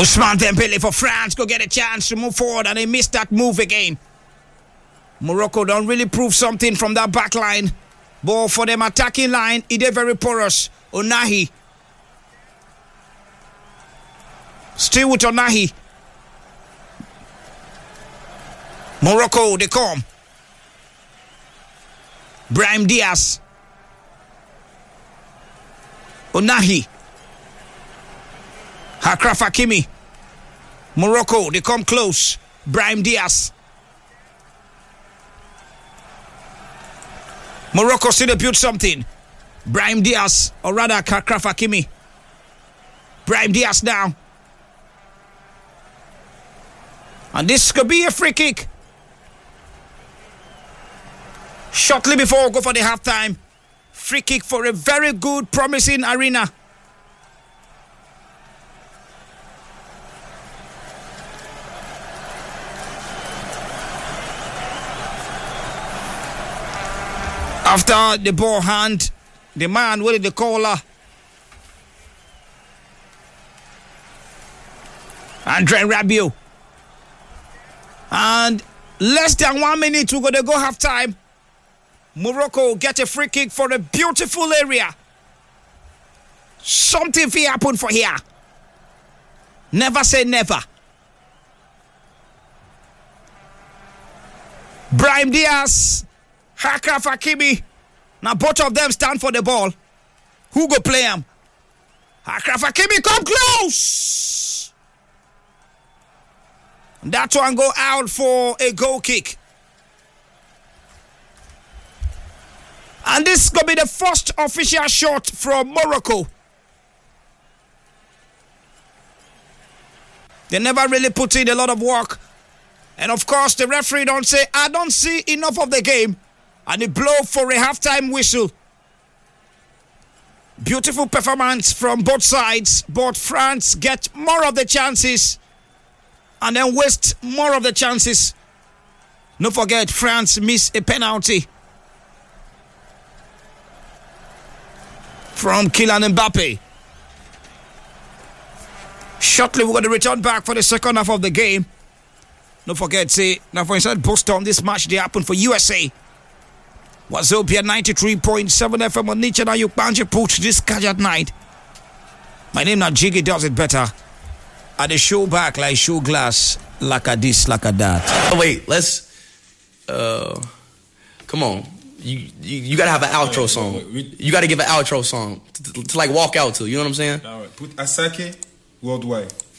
Ousmane Dembele for France go get a chance to move forward, and they missed that move again. Morocco don't really prove something from that back line. But for them attacking line, it is very porous. Onahi. Still with Onahi. Morocco, they come. Brahim Diaz. Onahi. Achraf Hakimi. Morocco, they come close. Brahim Diaz. Morocco still to build something. Brahim Diaz, or rather Achraf Hakimi. Brahim Diaz now. And this could be a free kick. Shortly before we go for the halftime. Free kick for a very good, promising arena. After the ball hand, the man with the collar, Andre Rabiot. And less than 1 minute, we're going to go half time. Morocco get a free kick for a beautiful area. Something will happen for here. Never say never. Brahim Diaz, Achraf Hakimi. Now both of them stand for the ball. Who go play him? Achraf Hakimi come close. That one go out for a goal kick. And this is going to be the first official shot from Morocco. They never really put in a lot of work. And of course, the referee don't say, I don't see enough of the game. And he blow for a halftime whistle. Beautiful performance from both sides. But France get more of the chances. And then waste more of the chances. Don't forget, France miss a penalty from Kylian Mbappe. Shortly, we're going to return back for the second half of the game. Don't forget, say, now for instance, Boston, this match they happen for USA. Wazobia 93.7 FM on Nietzsche. Now you can't put this catch at night. My name now Jiggy does it better. At the show back like show glass, like a this, like a that. Wait, let's come on. You gotta have an outro song. You gotta give an outro song to like walk out to. You know what I'm saying? All right. Put Asake worldwide.